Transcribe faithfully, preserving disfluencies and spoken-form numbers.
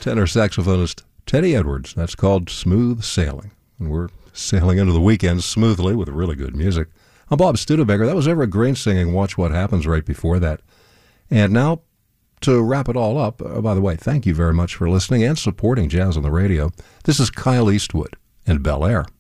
tenor saxophonist Teddy Edwards. That's called Smooth Sailing. And we're sailing into the weekend smoothly with really good music. I'm Bob Studebaker. That was Everett Green singing Watch What Happens right before that. And now, to wrap it all up, uh, by the way, thank you very much for listening and supporting Jazz on the Radio. This is Kyle Eastwood in Bel Air.